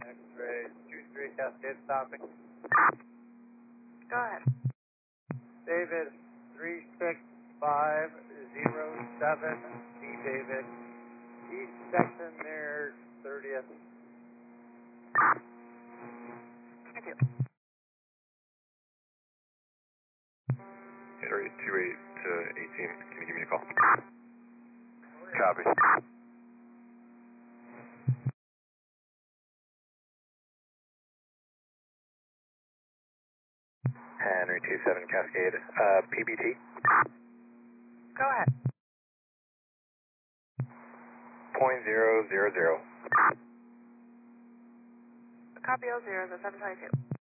X-ray 23 Cascade stopping. Go ahead. David 36507, C David, East section near 30th. Thank you. Sorry, 28 to 18. Can you give me a call? Copy. Henry 27 Cascade. PBT? Go ahead. .000. Copy 0 0, the 722.